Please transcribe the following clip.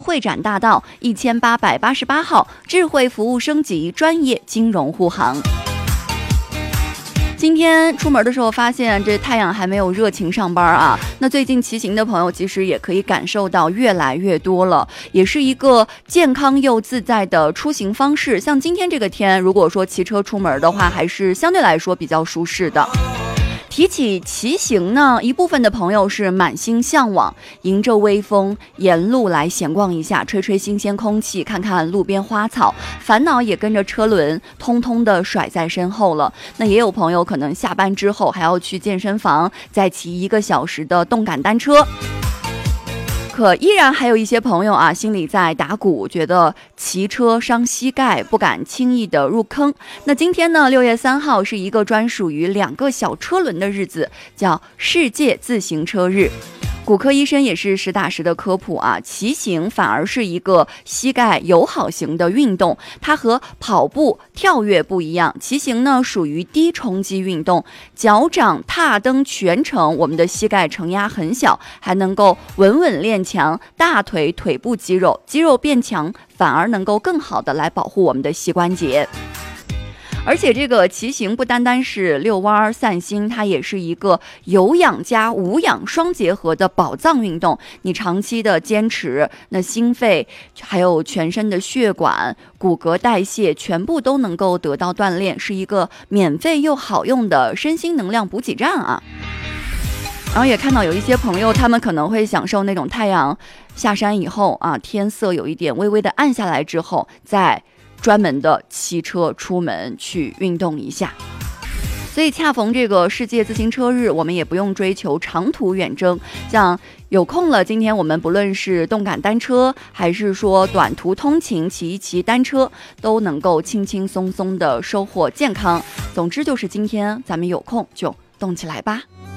会展大道1888号，智慧服务升级，专业金融护航。今天出门的时候发现这太阳还没有热情上班啊，那最近骑行的朋友其实也可以感受到越来越多了，也是一个健康又自在的出行方式。像今天这个天，如果说骑车出门的话，还是相对来说比较舒适的。提起骑行呢，一部分的朋友是满心向往，迎着微风沿路来闲逛一下，吹吹新鲜空气，看看路边花草，烦恼也跟着车轮通通的甩在身后了。那也有朋友可能下班之后还要去健身房，再骑1个小时的动感单车。可依然还有一些朋友啊，心里在打鼓，觉得骑车伤膝盖，不敢轻易的入坑。那今天呢，6月3号是一个专属于2个小车轮的日子，叫世界自行车日。骨科医生也是实打实的科普啊，骑行反而是一个膝盖友好型的运动，它和跑步、跳跃不一样。骑行呢属于低冲击运动，脚掌踏蹬全程，我们的膝盖承压很小，还能够稳稳练强大腿、腿部肌肉，肌肉变强，反而能够更好的来保护我们的膝关节。而且这个骑行不单单是遛弯散心，它也是一个有氧加无氧双结合的宝藏运动。你长期的坚持，那心肺还有全身的血管、骨骼代谢全部都能够得到锻炼，是一个免费又好用的身心能量补给站啊。然后也看到有一些朋友，他们可能会享受那种太阳下山以后啊，天色有一点微微的暗下来之后，再专门的骑车出门去运动一下。所以恰逢这个世界自行车日，我们也不用追求长途远征，像有空了，今天我们不论是动感单车还是说短途通勤骑一骑单车，都能够轻轻松松的收获健康。总之就是今天咱们有空就动起来吧。